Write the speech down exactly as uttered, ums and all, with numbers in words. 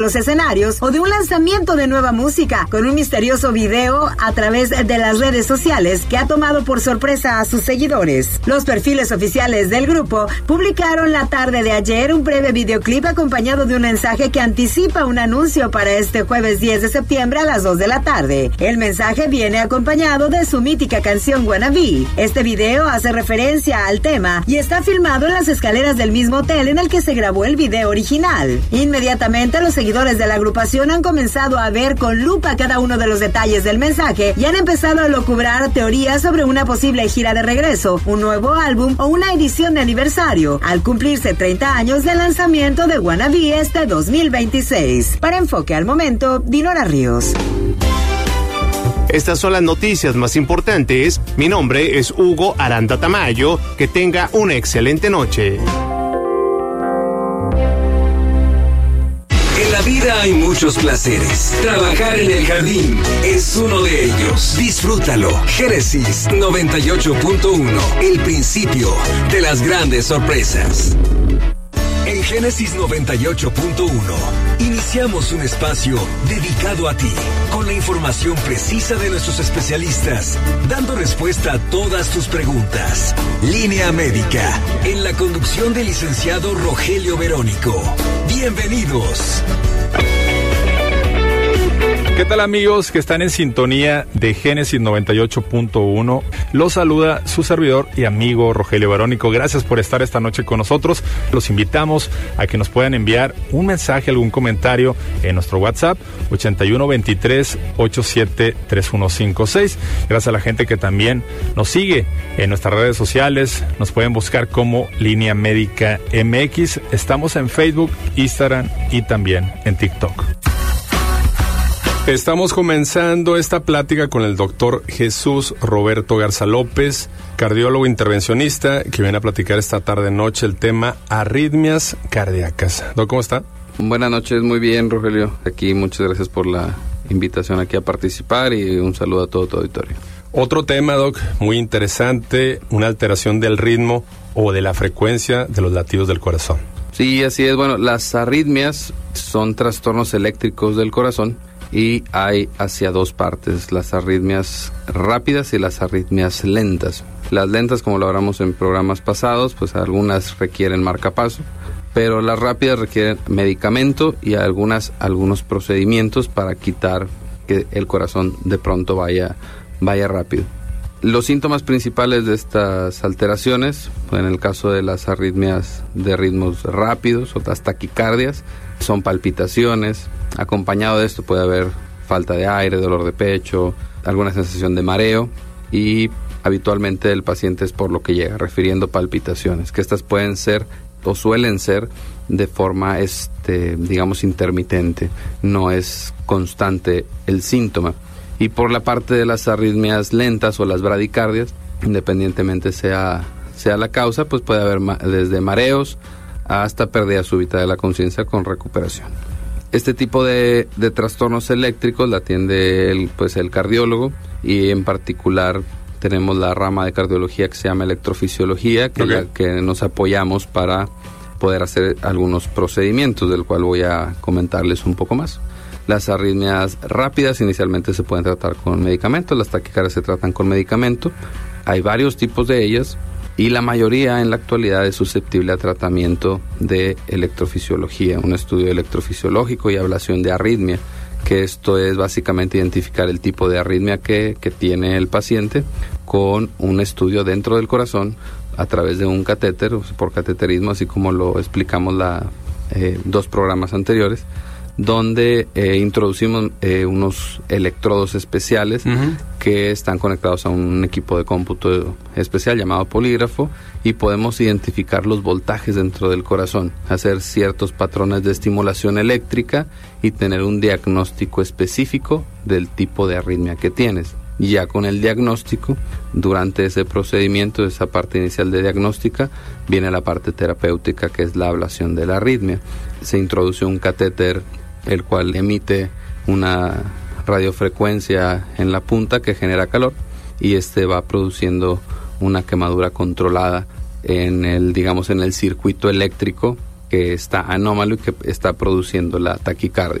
los escenarios o de un lanzamiento de nueva música, con un misterioso video a través de las redes sociales que ha tomado por sorpresa a sus seguidores. Los perfiles oficiales del grupo publicaron la tarde de ayer un breve videoclip acompañado de un mensaje que anticipa un anuncio para este jueves diez de septiembre a las dos de la tarde. El mensaje viene acompañado de su mítica canción Wannabe. Este video hace referencia al tema y está filmado en las escaleras del mismo hotel en el que se grabó el video original. Inmediatamente los seguidores de la agrupación han comenzado a ver con lupa cada uno de los detalles del mensaje y han empezado a locubrar teorías sobre una posible gira de regreso, un nuevo álbum o una edición de aniversario, al cumplirse treinta años del lanzamiento de Wannabe este dos mil veintiséis. Para Enfoque al Momento, Dinora Ríos. Estas son las noticias más importantes. Mi nombre es Hugo Aranda Tamayo. Que tenga una excelente noche. En la vida hay muchos placeres. Trabajar en el jardín es uno de ellos. Disfrútalo. Génesis noventa y ocho punto uno. El principio de las grandes sorpresas. En Génesis noventa y ocho punto uno iniciamos un espacio dedicado a ti, con la información precisa de nuestros especialistas, dando respuesta a todas tus preguntas. Línea Médica, en la conducción del licenciado Rogelio Verónico. Bienvenidos. ¿Qué tal, amigos que están en sintonía de Génesis noventa y ocho punto uno? Los saluda su servidor y amigo Rogelio Verónico. Gracias por estar esta noche con nosotros. Los invitamos a que nos puedan enviar un mensaje, algún comentario en nuestro WhatsApp ochenta y uno veintitrés ochenta y siete treinta y uno cincuenta y seis. Gracias a la gente que también nos sigue en nuestras redes sociales. Nos pueden buscar como Línea Médica M X. Estamos en Facebook, Instagram y también en TikTok. Estamos comenzando esta plática con el doctor Jesús Roberto Garza López, cardiólogo intervencionista, que viene a platicar esta tarde-noche el tema arritmias cardíacas. Doc, ¿cómo está? Buenas noches, muy bien, Rogelio. Aquí, muchas gracias por la invitación aquí a participar y un saludo a todo tu auditorio. Otro tema, Doc, muy interesante, una alteración del ritmo o de la frecuencia de los latidos del corazón. Sí, así es. Bueno, las arritmias son trastornos eléctricos del corazón. Y hay hacia dos partes, las arritmias rápidas y las arritmias lentas. Las lentas, como lo hablamos en programas pasados, pues algunas requieren marcapaso, pero las rápidas requieren medicamento y algunas algunos procedimientos para quitar que el corazón de pronto vaya, vaya rápido. Los síntomas principales de estas alteraciones, en el caso de las arritmias de ritmos rápidos o las taquicardias, son palpitaciones. Acompañado de esto puede haber falta de aire, dolor de pecho, alguna sensación de mareo y habitualmente el paciente es por lo que llega, refiriendo palpitaciones, que estas pueden ser o suelen ser de forma, este, digamos, intermitente, no es constante el síntoma. Y por la parte de las arritmias lentas o las bradicardias, independientemente sea, sea la causa, pues puede haber ma- desde mareos hasta pérdida súbita de la conciencia con recuperación. Este tipo de, de trastornos eléctricos la atiende el, pues el cardiólogo y en particular tenemos la rama de cardiología que se llama electrofisiología, que, okay. la, que nos apoyamos para poder hacer algunos procedimientos, del cual voy a comentarles un poco más. Las arritmias rápidas inicialmente se pueden tratar con medicamentos, las taquicardias se tratan con medicamento, hay varios tipos de ellas. Y la mayoría en la actualidad es susceptible a tratamiento de electrofisiología, un estudio electrofisiológico y ablación de arritmia, que esto es básicamente identificar el tipo de arritmia que, que tiene el paciente con un estudio dentro del corazón a través de un catéter, por cateterismo, así como lo explicamos la eh, dos programas anteriores, donde eh, introducimos eh, unos electrodos especiales uh-huh. que están conectados a un equipo de cómputo especial llamado polígrafo y podemos identificar los voltajes dentro del corazón, hacer ciertos patrones de estimulación eléctrica y tener un diagnóstico específico del tipo de arritmia que tienes. Y ya con el diagnóstico, durante ese procedimiento, esa parte inicial de diagnóstica, viene la parte terapéutica, que es la ablación de la arritmia. Se introduce un catéter, el cual emite una radiofrecuencia en la punta que genera calor y este va produciendo una quemadura controlada en el, digamos, en el circuito eléctrico que está anómalo y que está produciendo la taquicardia.